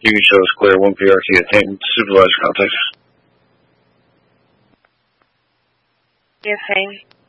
You can show Square 1 PRT attainment supervisor contact. Yes, hey.